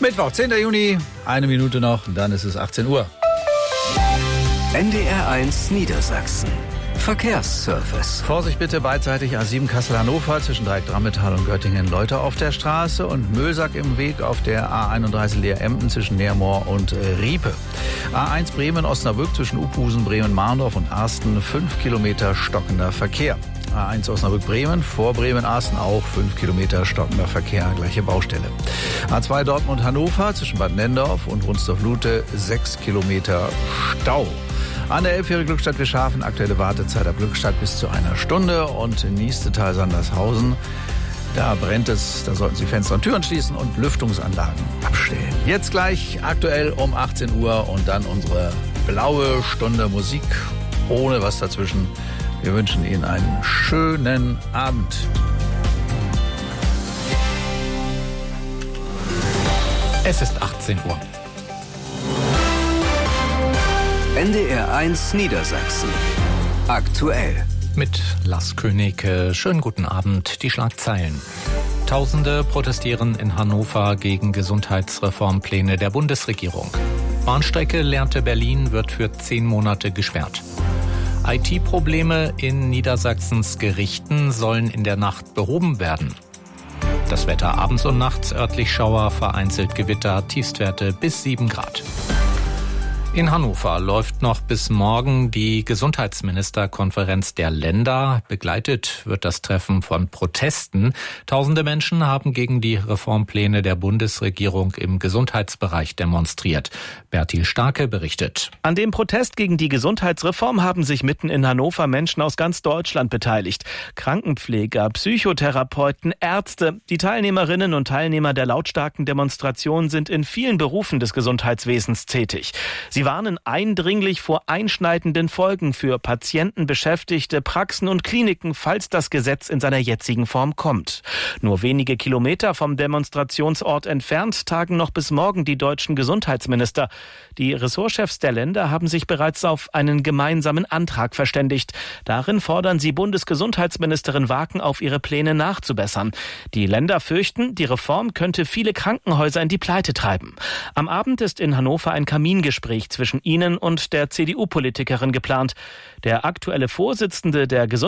Mittwoch, 10. Juni, 1 Minute noch, dann ist es 18 Uhr. NDR1 Niedersachsen. Verkehrsservice. Vorsicht bitte beidseitig A7 Kassel-Hannover zwischen Dreieck-Drammetal und Göttingen-Leute auf der Straße und Möhlsack im Weg auf der A31 Leer-Emden zwischen Neermoor und Riepe. A1 Bremen-Osnabrück zwischen Uphusen, Bremen-Marndorf und Arsten 5 Kilometer stockender Verkehr. A1 Osnabrück-Bremen, vor Bremen-Arsten auch 5 Kilometer stockender Verkehr, gleiche Baustelle. A2 Dortmund-Hannover zwischen Bad Nendorf und Wunstorf-Lute 6 Kilometer Stau. An der Elbfähre Glückstadt-Wischhafen aktuelle Wartezeit ab Glückstadt bis zu 1 Stunde und Niestetal-Sandershausen. Da brennt es, da sollten Sie Fenster und Türen schließen und Lüftungsanlagen abstellen. Jetzt gleich aktuell um 18 Uhr und dann unsere blaue Stunde Musik ohne was dazwischen. Wir wünschen Ihnen einen schönen Abend. Es ist 18 Uhr. NDR1 Niedersachsen. Aktuell. Mit Lars König. Schönen guten Abend. Die Schlagzeilen. Tausende protestieren in Hannover gegen Gesundheitsreformpläne der Bundesregierung. Bahnstrecke Lehrte-Berlin wird für 10 Monate gesperrt. IT-Probleme in Niedersachsens Gerichten sollen in der Nacht behoben werden. Das Wetter abends und nachts örtlich Schauer, vereinzelt Gewitter, Tiefstwerte bis 7 Grad. In Hannover läuft noch bis morgen die Gesundheitsministerkonferenz der Länder. Begleitet wird das Treffen von Protesten. Tausende Menschen haben gegen die Reformpläne der Bundesregierung im Gesundheitsbereich demonstriert. Bertil Starke berichtet. An dem Protest gegen die Gesundheitsreform haben sich mitten in Hannover Menschen aus ganz Deutschland beteiligt. Krankenpfleger, Psychotherapeuten, Ärzte. Die Teilnehmerinnen und Teilnehmer der lautstarken Demonstration sind in vielen Berufen des Gesundheitswesens tätig. Sie warnen eindringlich vor einschneidenden Folgen für Patienten, Beschäftigte, Praxen und Kliniken, falls das Gesetz in seiner jetzigen Form kommt. Nur wenige Kilometer vom Demonstrationsort entfernt tagen noch bis morgen die deutschen Gesundheitsminister. Die Ressortchefs der Länder haben sich bereits auf einen gemeinsamen Antrag verständigt. Darin fordern sie Bundesgesundheitsministerin Waken auf, ihre Pläne nachzubessern. Die Länder fürchten, die Reform könnte viele Krankenhäuser in die Pleite treiben. Am Abend ist in Hannover ein Kamingespräch zwischen ihnen und der CDU-Politikerin geplant. Der aktuelle Vorsitzende der